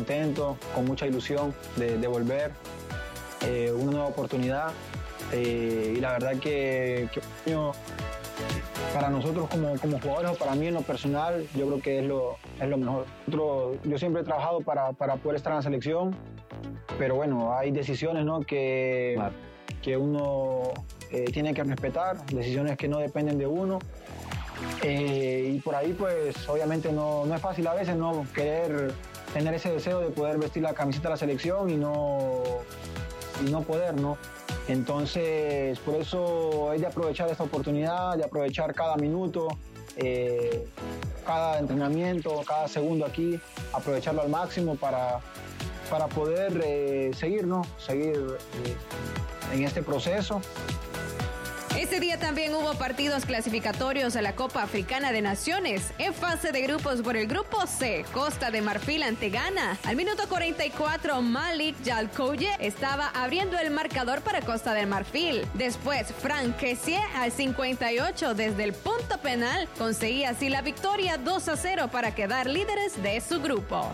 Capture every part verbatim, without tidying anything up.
contento, con mucha ilusión de, de volver, eh, una nueva oportunidad eh, y la verdad que, que para nosotros como, como jugadores o para mí en lo personal yo creo que es lo, es lo mejor. Nosotros, yo siempre he trabajado para, para poder estar en la selección, pero bueno, hay decisiones, ¿no? que, claro. que uno eh, tiene que respetar, decisiones que no dependen de uno. Eh, y por ahí pues obviamente no, no es fácil a veces no querer tener ese deseo de poder vestir la camiseta de la selección y no, y no poder, ¿no? Entonces por eso es de aprovechar esta oportunidad, de aprovechar cada minuto, eh, cada entrenamiento, cada segundo aquí, aprovecharlo al máximo para, para poder eh, seguir, ¿no? Seguir eh, en este proceso. Este día también hubo partidos clasificatorios a la Copa Africana de Naciones. En fase de grupos por el grupo C, Costa de Marfil ante Ghana. Al minuto cuarenta y cuatro, Malik Jalkouye estaba abriendo el marcador para Costa de Marfil. Después, Franck Kessié al cincuenta y ocho desde el punto penal conseguía así la victoria dos a cero para quedar líderes de su grupo.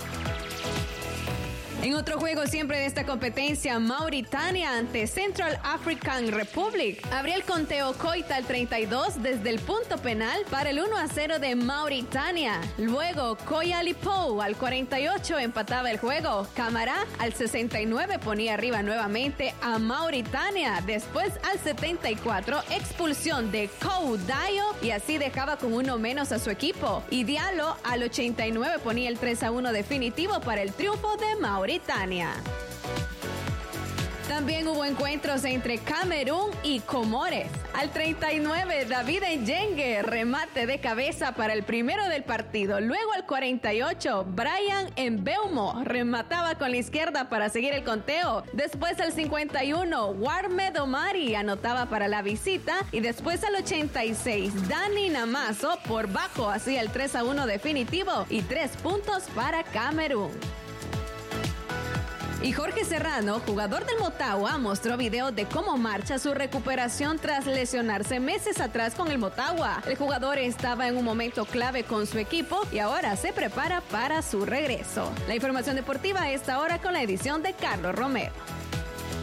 En otro juego siempre de esta competencia, Mauritania ante Central African Republic. Abrió el conteo Koita al treinta y dos desde el punto penal para el uno a cero de Mauritania. Luego, Koya Lipou al cuarenta y ocho empataba el juego. Camara al sesenta y nueve ponía arriba nuevamente a Mauritania. Después, al setenta y cuatro, expulsión de Kou Dayo y así dejaba con uno menos a su equipo. Y Diallo al ochenta y nueve ponía el tres a uno definitivo para el triunfo de Mauritania. Mauritania. También hubo encuentros entre Camerún y Comores. Al treinta y nueve, David Njengue, remate de cabeza para el primero del partido. Luego al cuarenta y ocho, Brian Mbeumo remataba con la izquierda para seguir el conteo. Después al cincuenta y uno, Warmed Omari anotaba para la visita. Y después al ochenta y seis, Dani Namazo por bajo hacía el tres a uno definitivo y tres puntos para Camerún. Y Jorge Serrano, jugador del Motagua, mostró video de cómo marcha su recuperación tras lesionarse meses atrás con el Motagua. El jugador estaba en un momento clave con su equipo y ahora se prepara para su regreso. La información deportiva a esta hora con la edición de Carlos Romero.